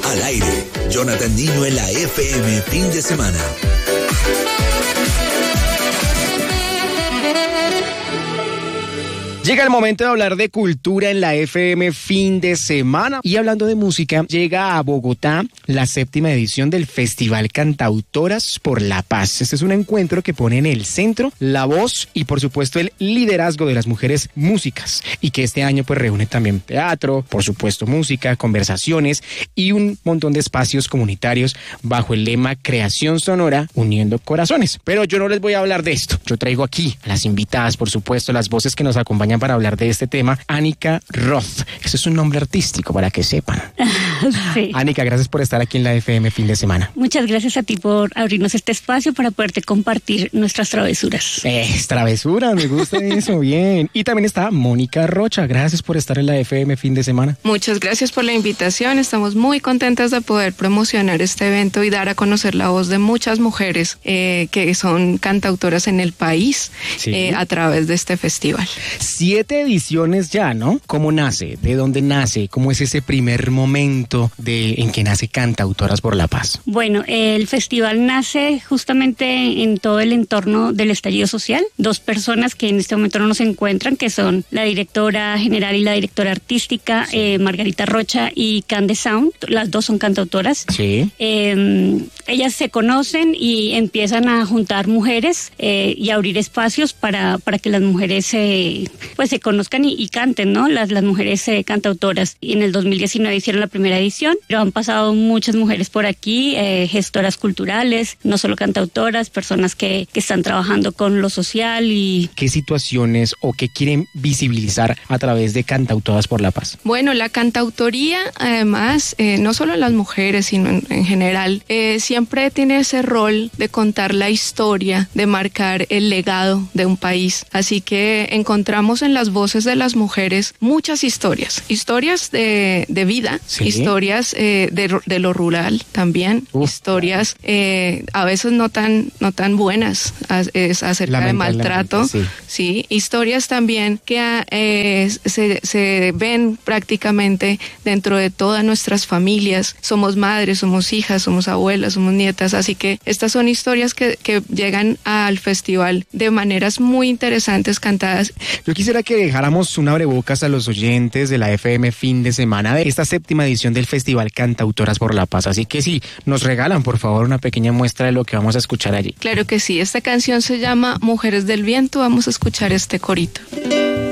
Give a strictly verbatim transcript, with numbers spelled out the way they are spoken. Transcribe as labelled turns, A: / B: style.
A: Al aire, Jonathan Nino en la F M fin de semana.
B: Llega el momento de hablar de cultura en la F M fin de semana. Y hablando de música, llega a Bogotá la séptima edición del Festival Cantautoras por la Paz. Este es un encuentro que pone en el centro la voz y por supuesto el liderazgo de las mujeres músicas. Y que este año pues reúne también teatro, por supuesto música, conversaciones y un montón de espacios comunitarios bajo el lema Creación Sonora Uniendo Corazones. Pero yo no les voy a hablar de esto. Yo traigo aquí a las invitadas, por supuesto, las voces que nos acompañan para hablar de este tema. Anika Roth. Eso es un nombre artístico para que sepan.
C: Sí.
B: Anika, gracias por estar aquí en la F M fin de semana.
C: Muchas gracias a ti por abrirnos este espacio para poderte compartir nuestras travesuras.
B: Es travesura, me gusta eso, bien. Y también está Mónica Rocha. Gracias por estar en la F M fin de semana.
D: Muchas gracias por la invitación. Estamos muy contentas de poder promocionar este evento y dar a conocer la voz de muchas mujeres eh, que son cantautoras en el país, sí. eh, a través de este festival.
B: Siete ediciones ya, ¿no? ¿Cómo nace? ¿De dónde nace? ¿Cómo es ese primer momento de en que nace Cantautoras por la Paz?
C: Bueno, el festival nace justamente en todo el entorno del estallido social. Dos personas que en este momento no nos encuentran, que son la directora general y la directora artística, sí. eh, Margarita Rocha y Cande Sound. Las dos son cantautoras.
B: Sí.
C: Eh, ellas se conocen y empiezan a juntar mujeres eh, y a abrir espacios para, para que las mujeres eh, pues se conozcan y, y canten, ¿no? Las, las mujeres eh, cantautoras. Y en el dos mil diecinueve hicieron la primera edición, pero han pasado muchas mujeres por aquí, eh, gestoras culturales, no solo cantautoras, personas que, que están trabajando con lo social y...
B: ¿Qué situaciones o qué quieren visibilizar a través de Cantautoras por la Paz?
D: Bueno, la cantautoría, además, eh, no solo las mujeres, sino en, en general, eh, siempre tiene ese rol de contar la historia, de marcar el legado de un país. Así que encontramos en las voces de las mujeres muchas historias, historias de, de vida, ¿sí? historias eh, de, de lo rural también, Uf. historias eh, a veces no tan, no tan buenas, es acerca de maltrato, sí. sí, historias también que eh, se, se ven prácticamente dentro de todas nuestras familias. Somos madres, somos hijas, somos abuelas, somos nietas, así que estas son historias que, que llegan al festival de maneras muy interesantes cantadas.
B: Yo quisiera que dejáramos un abrebocas a los oyentes de la F M fin de semana de esta séptima edición del Festival Cantautoras por la Paz. Así que sí, nos regalan por favor una pequeña muestra de lo que vamos a escuchar allí.
D: Claro que sí, esta canción se llama Mujeres del Viento, vamos a escuchar este corito.